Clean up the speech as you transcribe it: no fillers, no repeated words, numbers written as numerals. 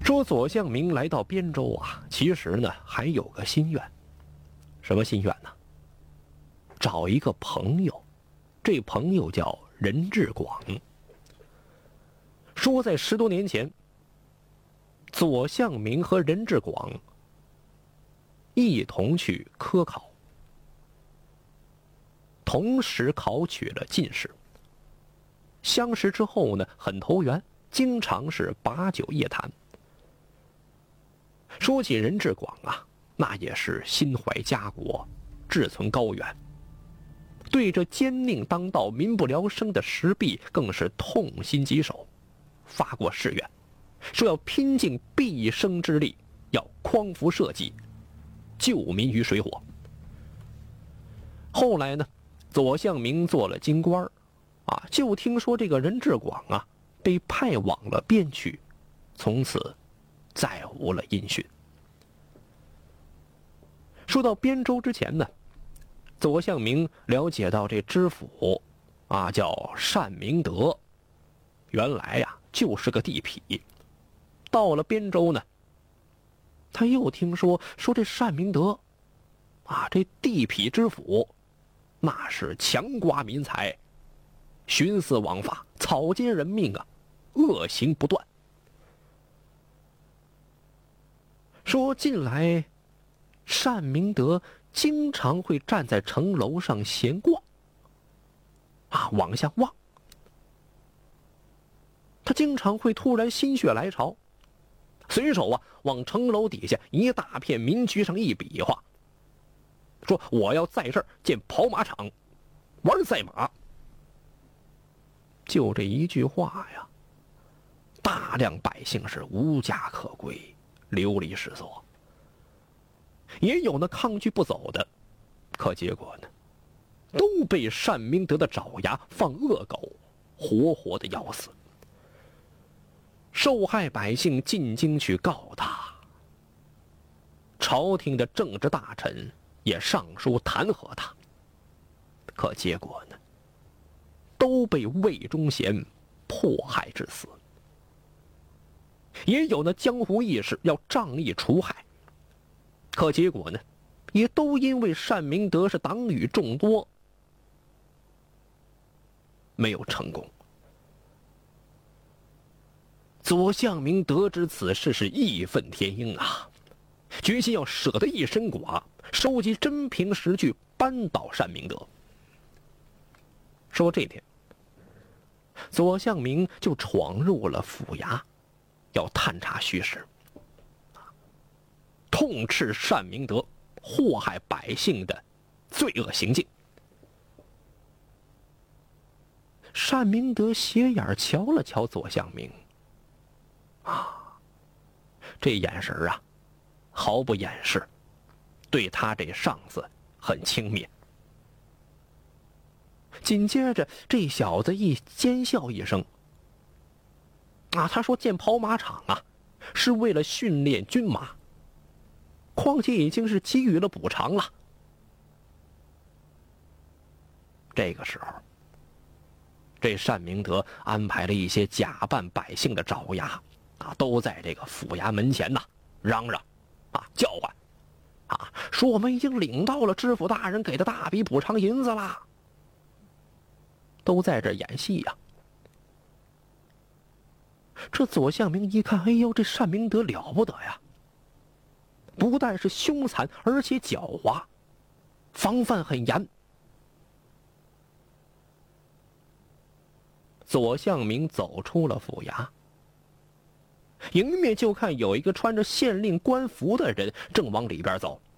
说左相明来到边州啊，其实呢还有个心愿。什么心愿呢？找一个朋友，这朋友叫任志广。说在10多年前，左相明和任志广一同去科考，同时考取了进士。相识之后呢，很投缘，经常是把酒夜谈。说起任志广啊，那也是心怀家国，志存高远，对这奸佞当道、民不聊生的时弊更是痛心疾首，发过誓愿，说要拼尽毕生之力，要匡扶社稷，救民于水火。后来呢，左相明做了京官啊，就听说这个任志广啊被派往了边区，从此再无了音讯。说到边州之前呢，左相明了解到这知府啊叫单明德，原来呀就是个地痞。到了边州呢，他又听说这单明德啊，这地痞知府那是强刮民财，徇私枉法，草菅人命啊，恶行不断。说近来单明德经常会站在城楼上闲逛啊，往下望。他经常会突然心血来潮，随手啊往城楼底下一大片民居上一比划，说我要在这儿建跑马场，玩赛马。就这一句话呀，大量百姓是无家可归，流离失所。也有那抗拒不走的，可结果呢，都被单明德的爪牙放恶狗活活的咬死。受害百姓进京去告他，朝廷的政治大臣也上书弹劾他，可结果呢，都被魏忠贤迫害致死。也有那江湖义士要仗义除害，可结果呢，也都因为单明德是党羽众多，没有成功。左相明得知此事是义愤填膺啊，决心要舍得一身剐，收集真凭实据，扳倒单明德。说这天，左相明就闯入了府衙，要探查虚实，痛斥单明德祸害百姓的罪恶行径。单明德斜眼瞧了瞧左相明，这眼神啊，毫不掩饰，对他这上司很轻蔑。紧接着，这小子一奸笑一声，他说建跑马场啊，是为了训练军马，况且已经是给予了补偿了。这个时候，这单明德安排了一些假扮百姓的爪牙都在这个府衙门前嚷嚷叫唤说我们已经领到了知府大人给的大笔补偿银子啦，都在这演戏呀。这左相明一看，哎呦，这单明德了不得呀，不但是凶残，而且狡猾，防范很严。左相明走出了府衙，迎面就看有一个穿着县令官服的人正往里边走。